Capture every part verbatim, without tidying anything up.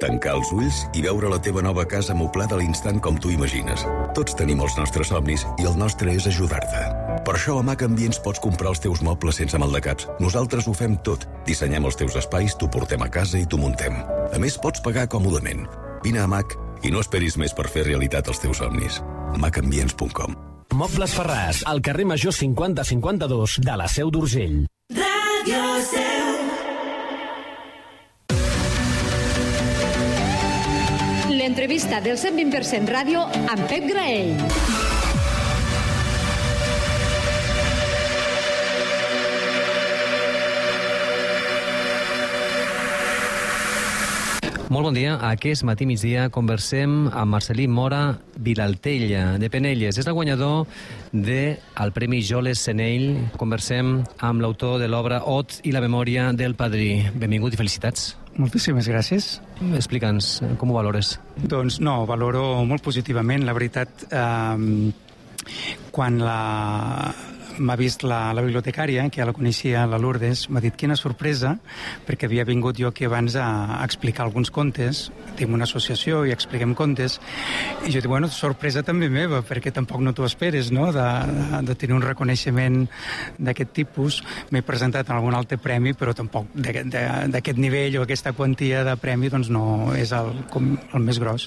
tancar els ulls i veure la teva nova casa amoblada a l'instant com tu imagines. Tots tenim els nostres somnis i el nostre és ajudar-te. Per això a Mac Ambients pots comprar els teus mobles sense maldecaps. Nosaltres ho fem tot. Dissenyem els teus espais, t'ho portem a casa i t'ho muntem. A més, pots pagar còmodament. Vine a Mac i no esperis més per fer realitat els teus somnis. mac ambients punt com. Mobles Ferràs, al carrer Major cinquanta cinquanta-dos de la Seu d'Urgell. Ràdio Seu. L'entrevista del cent vint per cent Ràdio amb Pep Graell. Molt bon dia. Aquest matí migdia conversem amb Marcel·lí Mora Vilaltella, de Penelles. És el guanyador del Premi Joles Senell. Conversem amb l'autor de l'obra Ot i la memòria del padrí. Benvingut i felicitats. Moltíssimes gràcies. Explica'ns com ho valores. Doncs no, valoro molt positivament. La veritat, eh, quan la... m'ha vist la, la bibliotecària, que ja la coneixia, la Lourdes, m'ha dit quina sorpresa, perquè havia vingut jo aquí abans a, a explicar alguns contes, tinc una associació i expliquem contes, i jo dic, bueno, sorpresa també meva, perquè tampoc no t'ho esperes, no?, de, de, de tenir un reconeixement d'aquest tipus. M'he presentat en algun altre premi, però tampoc d'aquest nivell o aquesta quantia de premi, doncs no és el, com, el més gros.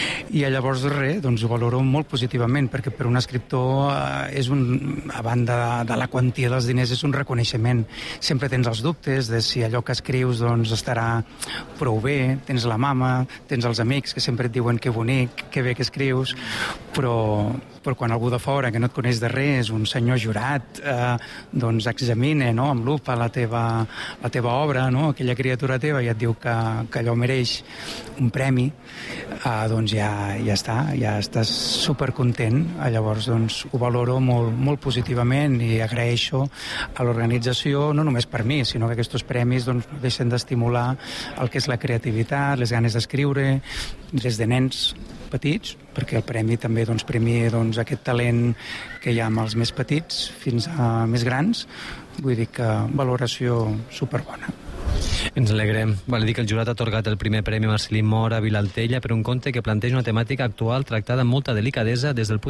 I llavors, res, doncs ho valoro molt positivament, perquè per un escriptor eh, és un, a banda De, de la quantia dels diners, és un reconeixement. Sempre tens els dubtes de si allò que escrius doncs estarà prou bé, tens la mama, tens els amics que sempre et diuen que bonic, que bé que escrius, però, però quan algú de fora que no et coneix de res, un senyor jurat, eh, doncs examina, no?, amb lupa la teva, la teva obra, no?, aquella criatura teva, i et diu que, que allò mereix un premi, eh, doncs ja, ja està, ja estàs supercontent. Llavors doncs ho valoro molt, molt positivament i agraeixo a l'organització, no només per mi, sinó que aquests premis doncs, deixen d'estimular el que és la creativitat, les ganes d'escriure, des de nens petits, perquè el premi també doncs, premia doncs, aquest talent que hi ha amb els més petits fins a més grans. Vull dir que valoració superbona. Ens alegrem. Val a dir que el jurat ha atorgat el primer premi a Marcel·lí Mora Vilaltella per un conte que planteja una temàtica actual tractada amb molta delicadesa des del punt